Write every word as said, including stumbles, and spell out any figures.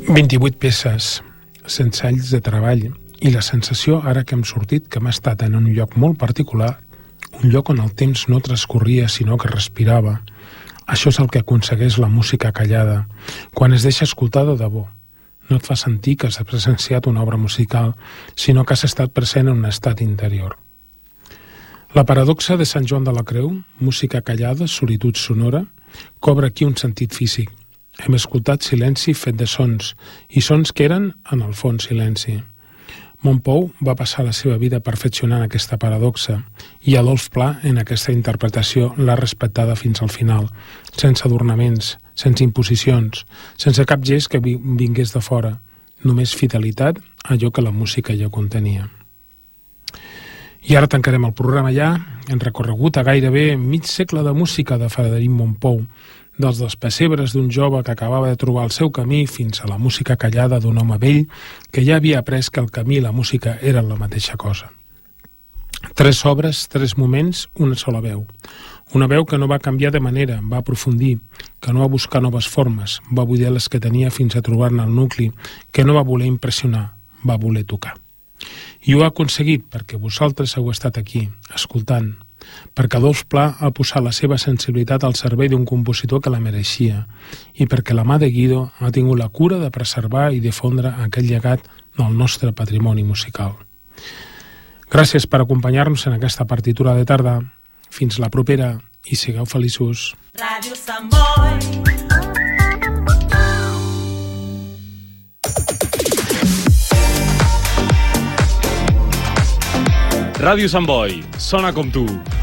vint-i-vuit peces, sense anys de treball, i la sensació, ara que hem sortit, que hem estat en un lloc molt particular, un lloc on el temps no transcorria, sinó que respirava. Això és el que aconsegueix la música callada, quan es deixa escoltar de debò. No et fa sentir que has presenciat una obra musical, sinó que has estat present en un estat interior. La paradoxa de Sant Joan de la Creu, música callada, solitud sonora, cobra aquí un sentit físic. Hem escoltat silenci fet de sons, i sons que eren, en el fons, silenci. Montpou va passar la seva vida perfeccionant aquesta paradoxa, i Adolf Pla, en aquesta interpretació, l'ha respectada fins al final, sense adornaments, sense imposicions, sense cap gest que vingués de fora, només fidelitat a allò que la música ja contenia. I ara tancarem el programa ja, hem recorregut a gairebé mig segle de música de Frederic Montpou, dels dels pessebres d'un jove que acabava de trobar el seu camí fins a la música callada d'un home vell que ja havia après que el camí i la música eren la mateixa cosa. Tres obres, tres moments, una sola veu. Una veu que no va canviar de manera, va aprofundir, que no va buscar noves formes, va buidar les que tenia fins a trobar-ne el nucli, que no va voler impressionar, va voler tocar. I ho ha aconseguit perquè vosaltres heu estat aquí, escoltant, perquè Adolf Pla ha posat la seva sensibilitat al servei d'un compositor que la mereixia i perquè la mà de Guido ha tingut la cura de preservar i difondre aquest llegat del nostre patrimoni musical. Gràcies per acompanyar-nos en aquesta partitura de tarda. Fins la propera i sigueu feliços. Ràdio Sant Boi. Ràdio Sant Boi, sona com tu.